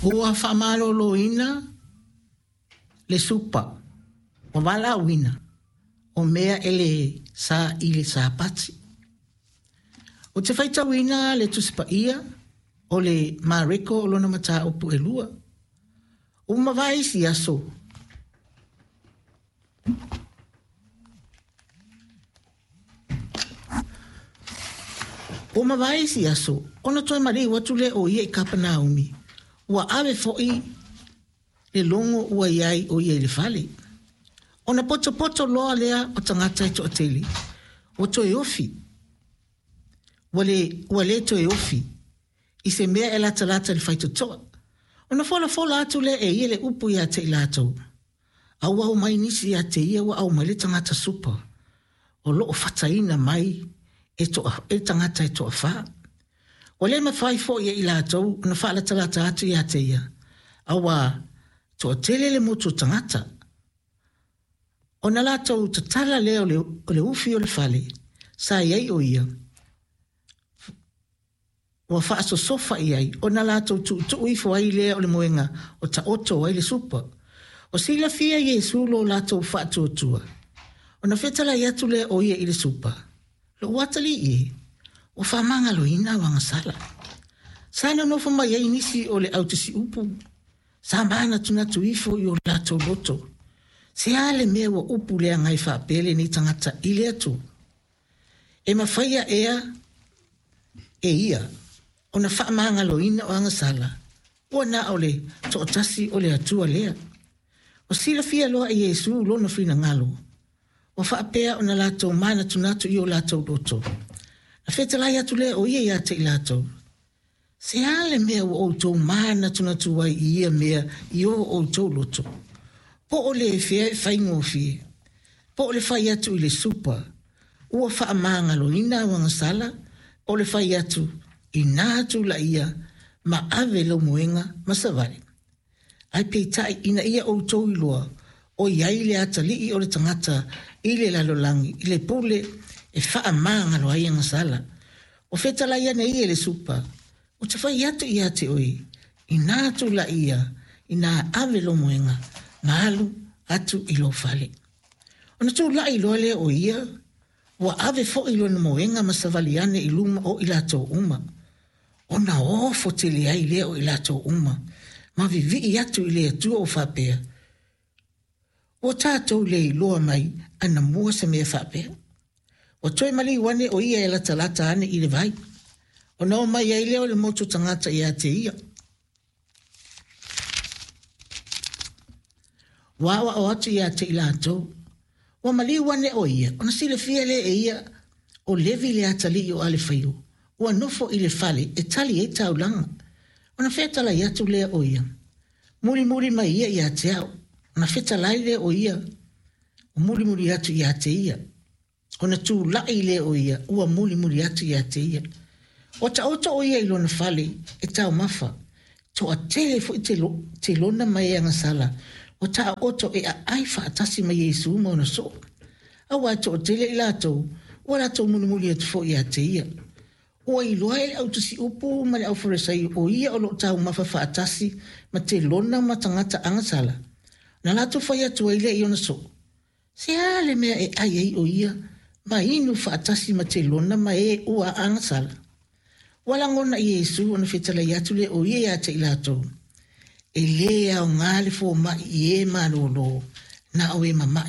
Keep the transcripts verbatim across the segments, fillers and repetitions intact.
Ua whamalolo ina le supa. O wala wina. O mea ele sa ile sa pati. O te whaita wina le tusipa ia. O le mareko o lona mata upu e lua. O mawai si aso. O mawai si aso. Ona toi mari watu le o ia i kapana umi. Ua awe foi le longo ua iai o ia le fale. Ona poto poto loa lea o tangata i to ateli. O to e ofi. Wale, wale to e ofi. I se mea e lata lata le whaito toa. Ona fola fola atu le e ia le upu ia te ilato. Au au mai nisi ia te ia wa au mai le tangata supa. O loo fataina mai e, to, e tangata e to a wha. O le mawhai fo ia ilato na wha lata lata atu ia te ia. Awa to a tele le motu tangata. Ona lato ta tala leo le, le ufi o le fale. Sa iai o ia. Wa fa so sofa iai ona lato tu tu i fo ai le o le moenga o ta oto ai le supa o sila fia Yesu lo lato fa tu tu ona fetala ia tu le o ia i le supa lo watali i o fa manga lo ina wanga sala sana no fa mai inisi o le autosi upu sa mana tuna tu i fo yo lato loto se ale me o upu le ngai fa pele ni tangata ile tu e mafaya ea e ia ona wha maanga lo ina o anga sala. Ua na ole, to o tasi ole atua lea. O sila fia loa i Yesu lo na fina ngalo. O wha apea ona lato mana tunatu i o lato loto. Na feta lai atu lea o ia ia te i lato. Se ale mea o outou mana tunatu wai i ia mea i o outou loto. Po ole e fia e whaingo fie. Po ole whai atu i le supa. Ua wha maanga lo ina o anga sala. Ole whai atu i nātu la ia ma ave lo moenga masavare. Ai peitai ina ia o tau iloa o iai le atali i o le tangata i le lalolangi i le pule e wha maanga lo ai angasala. O feta la ia na ia le supa o te whai atu i ate oi i nātu la ia i nā ave lo moenga maalu atu i lo fale. O na tū la i loa le o ia wa ave fo i lo na moenga masavaliane i luma o i lato uma. Ona ofo te le ai leo i lato uma. Ma vivi i atu i le atua o whapea. O tātou le i loa mai ana mua se mea whapea. O toi mali wane o ia e lata lata ane i le vai. O nao mai ai leo le motu tangata i a te ia. Wawa o atu i a te i lato. Wa mali wane o ia. Ona sile fia le e ia o levi le atali o ale whaiu. Ua nofo i le fale e tali e tau langa. Ona fetala i atu lea o ia. Muri muri mai ia i a te au. Ona fetala i lea o ia. O muri muri atu i a te ia. Ona tū lai lea o ia. Ua muri muri atu i a te ia. O ta oto o ia i lona fale e tau mafa. To a tele fo i te, lo, te lona mai anga sala. O ta oto e a aifa atasi mai Yesu mo na so. Awa to o tele i lato. Ua lato muri muri atu fo i a te ia. O i loa e au tusi upu ma le au foresai o ia o lo tau mawhawha atasi ma te lona ma tangata angasala. Na lato whai atu ai le i ona so. Se ale mea e ai ai o ia ma inu wha atasi ma te lona ma e ua angasala. Walangona i Yesu ona whetala i atu le o ia ia te i lato. E le au ngale fo mai i e ma lo lo na o e mamai.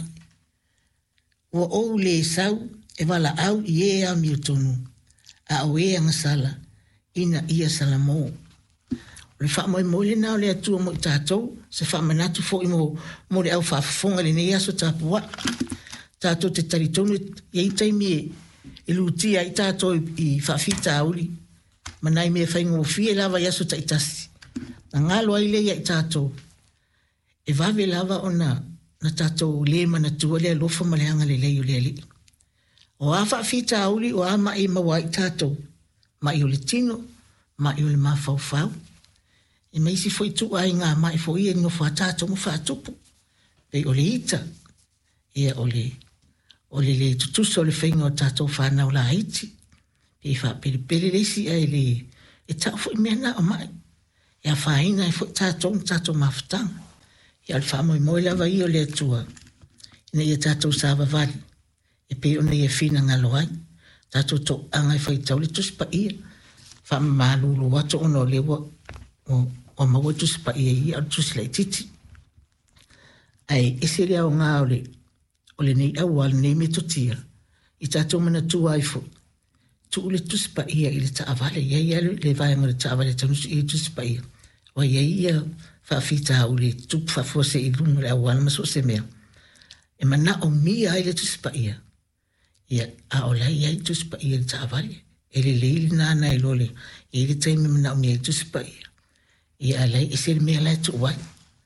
Ua ou le sau e wala au i e a miutonu. A oe angasala ina ia salamo. Le wha moe moe le nao le atua mo i tātou, se wha manatu fo i mo, mo le au whaafonga le nei aso tāpua. Tātou te taritonu i ei taimi e, e lutia i tātou i whaafita auli. Manai mea whaingo fie lava i aso ta itasi. Na ngalo ai le i tātou. E vave lava o na, na tātou le manatua le alofa ma le hanga le leio le ali. O a whaafita auli o a mai mawa i tātou. Mai o le tino, mai o le mawhauwhau. E meisi foi tu ai ngā mai foi e no wha tātou mo whaatupu. Pei o le ita, e o le, o le le tutuso le whainga o tātou whanau la haiti. Pei wha pere pere resi ai le, e tau foi mea na o mai. ia whaina e fo tātou tātou mawhatanga. Ia le whaamoi moi lava i o le atua. Ina ia tātou sāwa vali. E pe ona ia whina ngalo ai. Tātou tō angai whai tau le tusi pa ia. Whaama mālulu watu ono le wa o maua tusi pa ia ia o tusi lai titi. Ai, ese rea o ngā o le o le nei au al nei me totia. I tātou mana tu ai fo. Tu le tusi pa ia i le taavale. Ia ia le vaenga le taavale tanusi i tusi pa ia. Wa ia ia whaafita au le tupu whafose i lungu le au alama so se mea. E mana o mia ai le tusi pa ia. Ia a o lai ai tusi pa ia le taavale. E le leili nana e lole. E le taimi mana o mia le tusi pa ia. Ia lai e se le mea lai tu wai.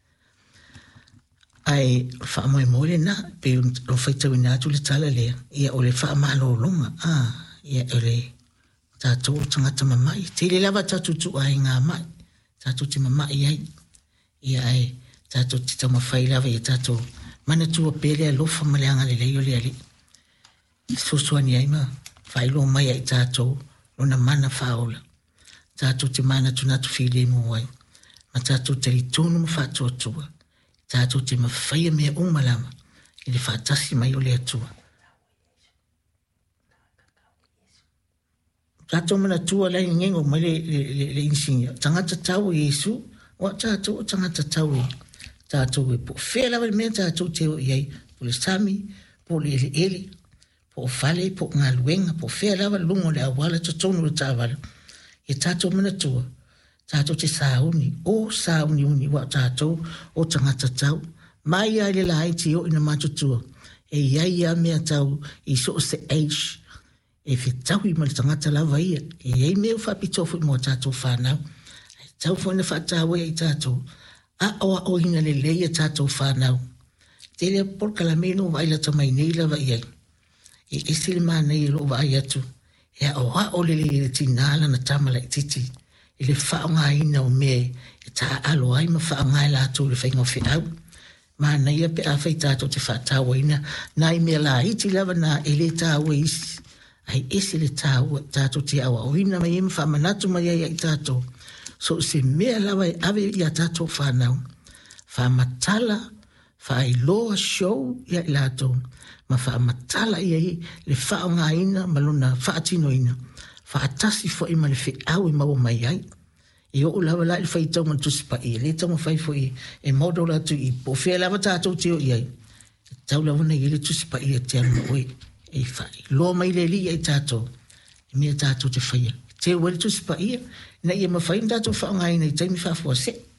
Ai whaamoe mole na, pe o whaitau ina atu le tala lea. Ia o le whaamalo longa. Ah, ia o le tātou tangata mamai. Te le lava tātou tu ai ngā mai. Tātou te mamai ai. Ia ai, tātou te tamawhai lava ia tātou. Mana tua pele a lofa maleanga le leo le ali. Sosuani ai ma, whailo mai ai tātou. Lona mana whaola. Tātou te mana tunatu while mo ai. Ma tātou te li tonu ma whātua tua. Tātou te mawhaia mea umalama. I le whātasi mai o le atua. Tātou mana tua lai ngengo mai le, le, le, le insinia. Tangata tau i Yesu. Wa tātou o tangata tau i. Tātou e po whea lawa le mea tātou te o iei. Po le sami, po le ele ele. Po fale, po ngā luenga. Po whea lawa lungo le awala tatonu le tāwala. E tātou mana tua. Tātou te sāuni, o sāuni uni wa tātou, o tangata tau. Mai ai le lai ti o ina matutua. E iai a mea tau i so se age. E whi tau i mali tangata lawa ia. E iai mea whapitofu i mua tātou whanau. E tau fwena whatau e i tātou. A oa o ina le leia tātou whanau. Te lea porkala meno wa ila tamai nei lawa iai. E esile maa nei lo wa ai atu. E a oa o le leia tinala na tamala i titi. I le whaonga ina o me e tā alo ai ma whaonga i lātou le whainga o whiau. Ma na ia pe a whai tātou te whātaua ina. Nā i mea la iti lava nā e le tāua isi. Ai esi le tāua tātou te awa o ina mai ima whamanatu mai ai ai tātou. So se mea lawa e ave i a tātou whanau. Whamatala, whailoa show i a lātou. Ma whamatala i ai le whaonga ina malona whaatino ina. Whaatasi fo i male whi au i maua mai ai. I o lawa lai whai tau man tusi pa i. Le tau ma whai fo i e maudo la tu i. Po whea lawa tātou te o i ai. Tau lawa nei i le tusi pa i a te anu oi. E whai. Loa mai le li ai tātou. E mea tātou te whaia. Te o le tusi pa i. Na i e ma whai tātou whaonga ina i taimi whafua se.